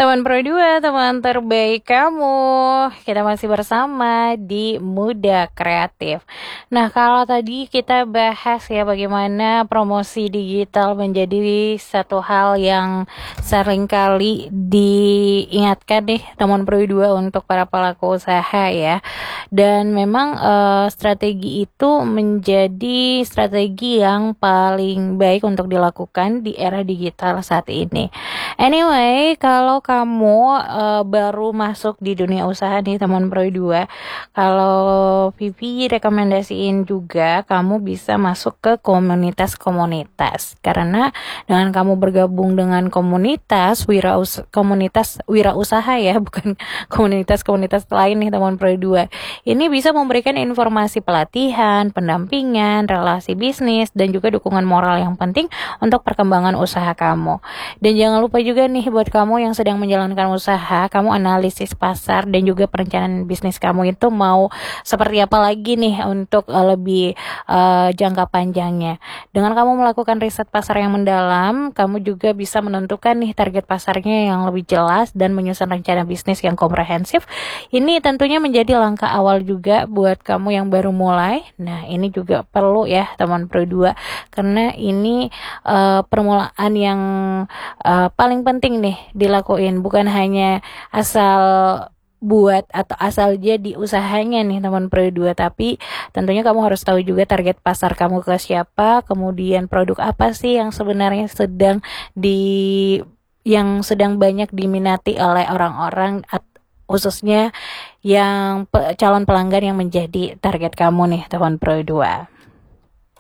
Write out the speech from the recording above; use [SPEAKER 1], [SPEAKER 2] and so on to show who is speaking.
[SPEAKER 1] Teman Pro 2, teman terbaik kamu. Kita masih bersama di Muda Kreatif. Nah, kalau tadi kita bahas ya bagaimana promosi digital menjadi satu hal yang seringkali diingatkan nih teman Pro 2 untuk para pelaku usaha ya. Dan memang strategi itu menjadi strategi yang paling baik untuk dilakukan di era digital saat ini. Anyway, kalau kamu baru masuk di dunia usaha nih teman Pro 2, kalau Vivi rekomendasiin juga kamu bisa masuk ke komunitas-komunitas. Karena dengan kamu bergabung dengan komunitas wirausaha ya, bukan komunitas-komunitas lain nih teman Pro 2. Ini bisa memberikan informasi pelatihan, pendampingan, relasi bisnis, dan juga dukungan moral yang penting untuk perkembangan usaha kamu. Dan jangan lupa juga nih buat kamu yang sedang menjalankan usaha, kamu analisis pasar dan juga perencanaan bisnis kamu itu mau seperti apa lagi nih untuk lebih jangka panjangnya. Dengan kamu melakukan riset pasar yang mendalam, kamu juga bisa menentukan nih target pasarnya yang lebih jelas dan menyusun rencana bisnis yang komprehensif. Ini tentunya menjadi langkah awal juga buat kamu yang baru mulai. Nah, ini juga perlu ya teman Pro 2 karena ini permulaan yang paling penting nih dilakuin, bukan hanya asal buat atau asal jadi usahanya nih teman Pro 2, tapi tentunya kamu harus tahu juga target pasar kamu ke siapa, kemudian produk apa sih yang sebenarnya sedang banyak diminati oleh orang-orang, khususnya yang calon pelanggan yang menjadi target kamu nih teman Pro 2.